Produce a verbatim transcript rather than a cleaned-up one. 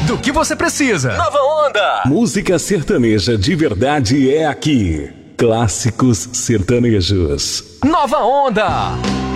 do que você precisa. Nova Onda. Música sertaneja de verdade é aqui. Clássicos sertanejos. Nova Onda.